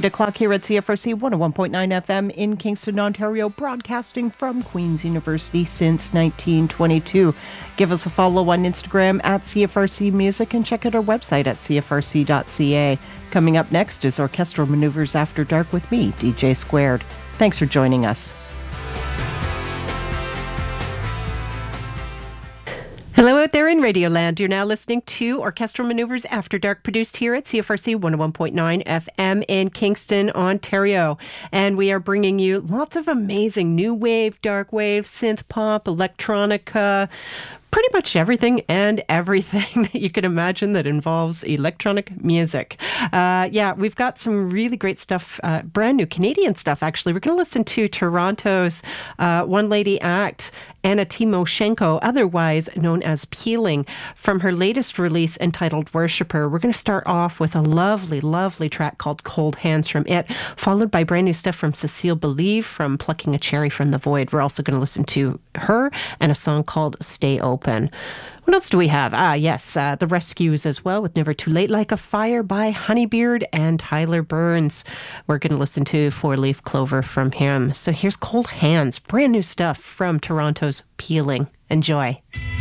8 o'clock here at CFRC 101.9 FM in Kingston, Ontario, broadcasting from Queen's University since 1922. Give us a follow on Instagram at CFRC Music and check out our website at cfrc.ca. Coming up next is Orchestral Maneuvers After Dark with me, DJ Squared. Thanks for joining us. Hello out there in Radioland. You're now listening to Orchestral Maneuvers After Dark, produced here at CFRC 101.9 FM in Kingston, Ontario. And we are bringing you lots of amazing new wave, dark wave, synth pop, electronica, pretty much everything and everything that you can imagine that involves electronic music. We've got some really great stuff, brand new Canadian stuff, actually. We're going to listen to Toronto's One Lady Act, Anna Timoshenko, otherwise known as Peeling, from her latest release entitled Worshipper. We're going to start off with a lovely, lovely track called Cold Hands from it, followed by brand new stuff from Cecile Believe from Plucking a Cherry from the Void. We're also going to listen to her and a song called Stay Open. What else do we have? The Rescues as well, with Never Too Late Like a Fire by Honeybeard and Tyler Burns. We're going to listen to Four Leaf Clover from him. So here's Cold Hands, brand new stuff from Toronto's Peeling. Enjoy.